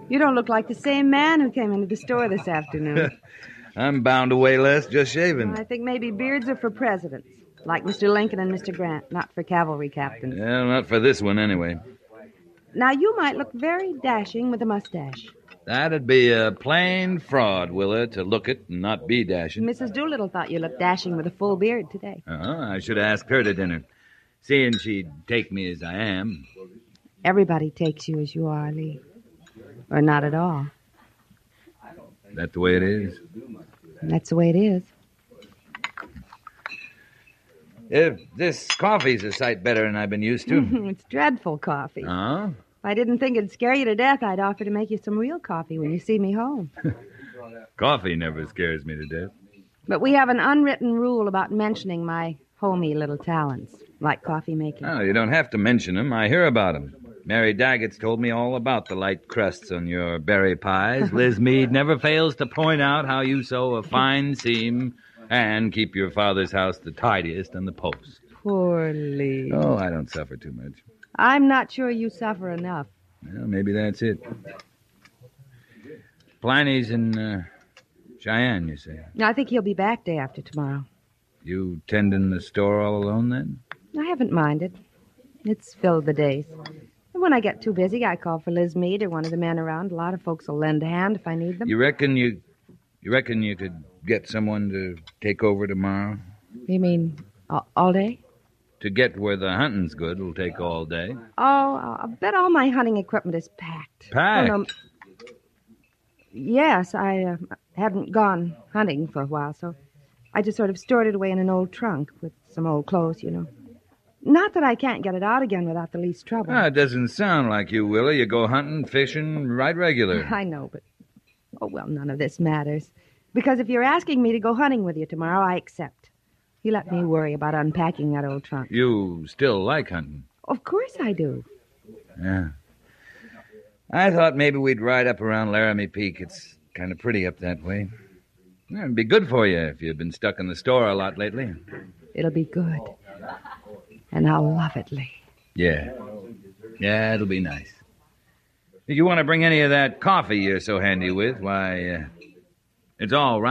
You don't look like the same man who came into the store this afternoon. I'm bound to weigh less just shaving. I think maybe beards are for presidents, like Mr. Lincoln and Mr. Grant, not for cavalry captains. Yeah, not for this one anyway. Now, you might look very dashing with a mustache. That'd be a plain fraud, Willa, to look it and not be dashing. Mrs. Doolittle thought you looked dashing with a full beard today. I should have asked her to dinner, seeing she'd take me as I am. Everybody takes you as you are, Lee. Or not at all. That the way it is? That's the way it is. If this coffee's a sight better than I've been used to. It's dreadful coffee. Oh? If I didn't think it'd scare you to death, I'd offer to make you some real coffee when you see me home. Coffee never scares me to death. But we have an unwritten rule about mentioning my homey little talents, like coffee making. Oh, you don't have to mention them. I hear about them. Mary Daggett's told me all about the light crusts on your berry pies. Liz Meade never fails to point out how you sew a fine seam and keep your father's house the tidiest on the post. Poor Lee. Oh, I don't suffer too much. I'm not sure you suffer enough. Well, maybe that's it. Pliny's in Cheyenne, you say? I think he'll be back day after tomorrow. You tending the store all alone, then? I haven't minded. It's filled the days. And when I get too busy, I call for Liz Meade or one of the men around. A lot of folks will lend a hand if I need them. You reckon you could get someone to take over tomorrow? You mean all day? To get where the hunting's good will take all day. Oh, I bet all my hunting equipment is packed. Packed? Oh, no. Yes, I hadn't gone hunting for a while, so I just sort of stored it away in an old trunk with some old clothes, you know. Not that I can't get it out again without the least trouble. It doesn't sound like you, Willie. You go hunting, fishing, right regular. I know, but... Oh, well, none of this matters. Because if you're asking me to go hunting with you tomorrow, I accept. You let me worry about unpacking that old trunk. You still like hunting? Of course I do. Yeah. I thought maybe we'd ride up around Laramie Peak. It's kind of pretty up that way. Yeah, it'd be good for you if you've been stuck in the store a lot lately. It'll be good. And I'll love it, Lee. Yeah. Yeah, it'll be nice. If you want to bring any of that coffee you're so handy with, why, it's all right.